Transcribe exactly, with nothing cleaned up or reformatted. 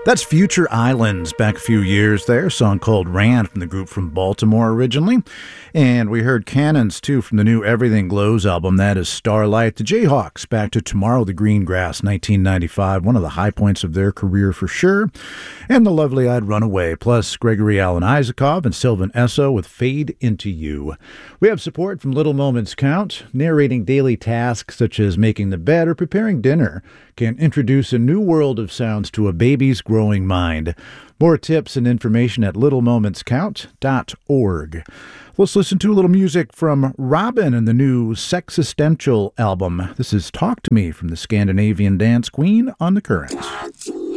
That's Future Islands, back a few years there, a song called Ran from the group from Baltimore originally. And we heard Cannons, too, from the new Everything Glows album. That is Starlight. The Jayhawks, Back to Tomorrow, The Green Grass, nineteen ninety-five, one of the high points of their career for sure. And The Lovely Eyed Runaway, plus Gregory Alan Isakov and Sylvan Esso with Fade Into You. We have support from Little Moments Count, narrating daily tasks such as making the bed or preparing dinner can introduce a new world of sounds to a baby's growing mind. More tips and information at little moments count dot org. Let's listen to a little music from Robin and the new Sexistential album. This is Talk to Me from the Scandinavian Dance Queen on The Current.